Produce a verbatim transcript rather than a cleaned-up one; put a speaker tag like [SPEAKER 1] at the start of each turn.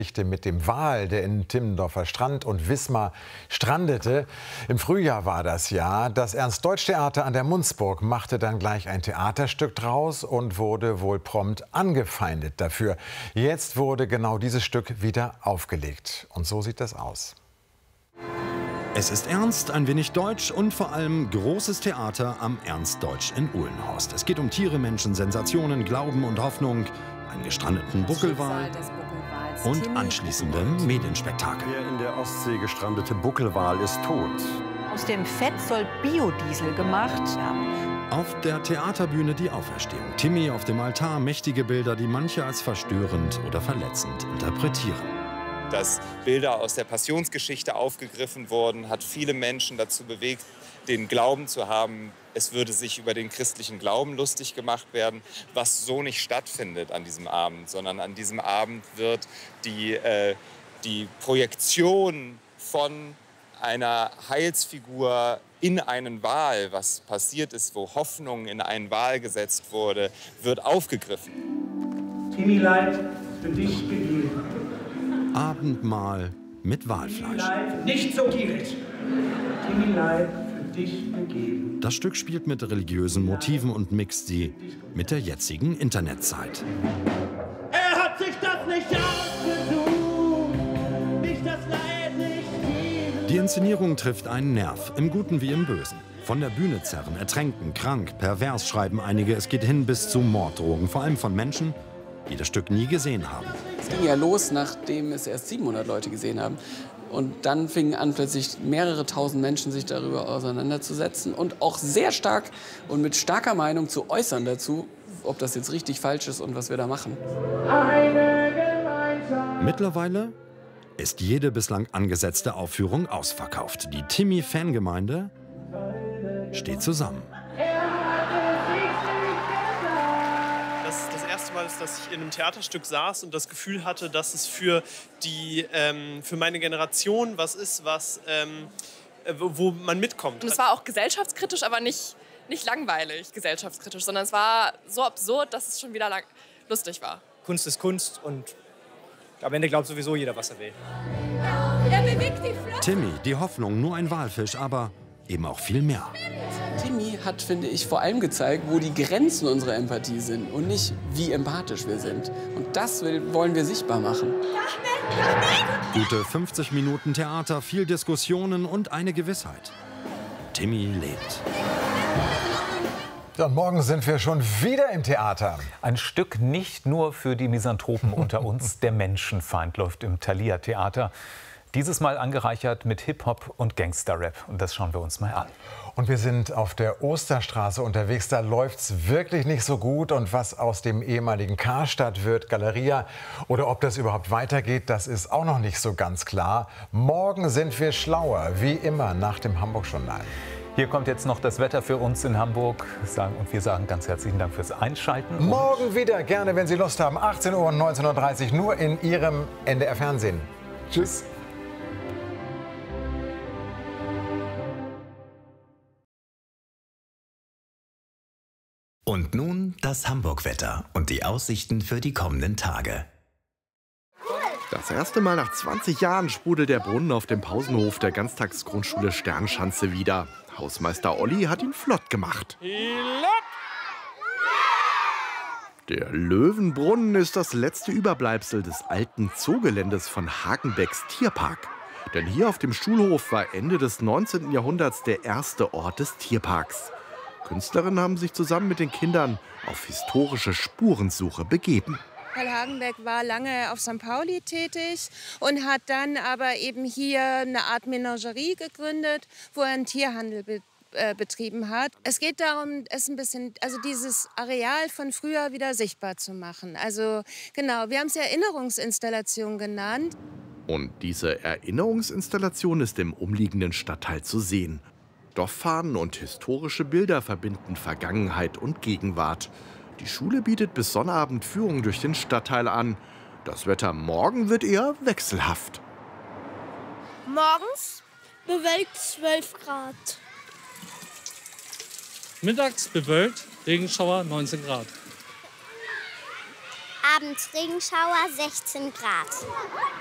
[SPEAKER 1] Mit dem Wal, der in Timmendorfer Strand und Wismar strandete. Im Frühjahr war das Jahr. Das Ernst-Deutsch-Theater an der Munzburg machte dann gleich ein Theaterstück draus und wurde wohl prompt angefeindet dafür. Jetzt wurde genau dieses Stück wieder aufgelegt. Und so sieht das aus.
[SPEAKER 2] Es ist ernst, ein wenig deutsch und vor allem großes Theater am Ernst-Deutsch in Uhlenhorst. Es geht um Tiere, Menschen, Sensationen, Glauben und Hoffnung, einen gestrandeten Buckelwal und anschließende Medienspektakel.
[SPEAKER 3] Der in der Ostsee gestrandete Buckelwal ist tot.
[SPEAKER 4] Aus dem Fett soll Biodiesel gemacht werden.
[SPEAKER 2] Auf der Theaterbühne die Auferstehung. Timmy auf dem Altar, mächtige Bilder, die manche als verstörend oder verletzend interpretieren.
[SPEAKER 5] Dass Bilder aus der Passionsgeschichte aufgegriffen wurden, hat viele Menschen dazu bewegt, den Glauben zu haben, es würde sich über den christlichen Glauben lustig gemacht werden, was so nicht stattfindet an diesem Abend, sondern an diesem Abend wird die, äh, die Projektion von einer Heilsfigur in einen Wal, was passiert ist, wo Hoffnung in einen Wal gesetzt wurde, wird aufgegriffen.
[SPEAKER 6] Timmy Leid für dich gegeben.
[SPEAKER 2] Abendmahl mit Walfleisch.
[SPEAKER 6] Nicht so gierig. Timmy Leid für dich gegeben.
[SPEAKER 2] Das Stück spielt mit religiösen Motiven und mixt sie mit der jetzigen Internetzeit.
[SPEAKER 6] Er hat sich das nicht ausgesucht, nicht das Leid, nicht die.
[SPEAKER 2] Die Inszenierung trifft einen Nerv, im Guten wie im Bösen. Von der Bühne zerren, ertränken, krank, pervers schreiben einige. Es geht hin bis zu Morddrohungen, vor allem von Menschen, die das Stück nie gesehen haben.
[SPEAKER 7] Es ging ja los, nachdem es erst siebenhundert Leute gesehen haben. Und dann fingen an, plötzlich mehrere tausend Menschen sich darüber auseinanderzusetzen und auch sehr stark und mit starker Meinung zu äußern dazu, ob das jetzt richtig falsch ist und was wir da machen.
[SPEAKER 2] Mittlerweile ist jede bislang angesetzte Aufführung ausverkauft. Die Timmy-Fangemeinde steht zusammen.
[SPEAKER 8] Das erste Mal ist, dass ich in einem Theaterstück saß und das Gefühl hatte, dass es für, die, ähm, für meine Generation was ist, was, ähm, wo man mitkommt.
[SPEAKER 9] Und es war auch gesellschaftskritisch, aber nicht, nicht langweilig gesellschaftskritisch, sondern es war so absurd, dass es schon wieder lang lustig war.
[SPEAKER 10] Kunst ist Kunst und am Ende glaubt sowieso jeder, was er will.
[SPEAKER 9] Er bewegt die Flosse.
[SPEAKER 2] Timmy, die Hoffnung, nur ein Walfisch, aber eben auch viel mehr.
[SPEAKER 7] Timmy hat, finde ich, vor allem gezeigt, wo die Grenzen unserer Empathie sind und nicht, wie empathisch wir sind. Und das will, wollen wir sichtbar machen.
[SPEAKER 2] Gute fünfzig Minuten Theater, viel Diskussionen und eine Gewissheit. Timmy lebt.
[SPEAKER 1] Ja, und morgen sind wir schon wieder im Theater.
[SPEAKER 11] Ein Stück nicht nur für die Misanthropen unter uns. Der Menschenfeind läuft im Thalia-Theater. Dieses Mal angereichert mit Hip-Hop und Gangster-Rap. Und das schauen wir uns mal an.
[SPEAKER 1] Und wir sind auf der Osterstraße unterwegs. Da läuft's wirklich nicht so gut. Und was aus dem ehemaligen Karstadt wird, Galeria, oder ob das überhaupt weitergeht, das ist auch noch nicht so ganz klar. Morgen sind wir schlauer, wie immer nach dem Hamburg-Journal.
[SPEAKER 11] Hier kommt jetzt noch das Wetter für uns in Hamburg. Und wir sagen ganz herzlichen Dank fürs Einschalten.
[SPEAKER 1] Morgen wieder, gerne, wenn Sie Lust haben. achtzehn Uhr und neunzehn Uhr dreißig, nur in Ihrem N D R-Fernsehen. Tschüss.
[SPEAKER 12] Und nun das Hamburg-Wetter und die Aussichten für die kommenden Tage.
[SPEAKER 13] Das erste Mal nach zwanzig Jahren sprudelt der Brunnen auf dem Pausenhof der Ganztagsgrundschule Sternschanze wieder. Hausmeister Olli hat ihn flott gemacht. Der Löwenbrunnen ist das letzte Überbleibsel des alten Zoogeländes von Hagenbecks Tierpark. Denn hier auf dem Schulhof war Ende des neunzehnten Jahrhunderts der erste Ort des Tierparks. Künstlerinnen haben sich zusammen mit den Kindern auf historische Spurensuche begeben.
[SPEAKER 14] Karl Hagenbeck war lange auf Sankt Pauli tätig und hat dann aber eben hier eine Art Menagerie gegründet, wo er einen Tierhandel be äh, betrieben hat. Es geht darum, es ein bisschen, also dieses Areal von früher wieder sichtbar zu machen. Also genau, wir haben es Erinnerungsinstallation genannt.
[SPEAKER 13] Und diese Erinnerungsinstallation ist im umliegenden Stadtteil zu sehen. Dorffahnen und historische Bilder verbinden Vergangenheit und Gegenwart. Die Schule bietet bis Sonnabend Führungen durch den Stadtteil an. Das Wetter morgen wird eher wechselhaft.
[SPEAKER 15] Morgens bewölkt zwölf Grad.
[SPEAKER 16] Mittags bewölkt, Regenschauer neunzehn Grad.
[SPEAKER 15] Abends Regenschauer, sechzehn Grad.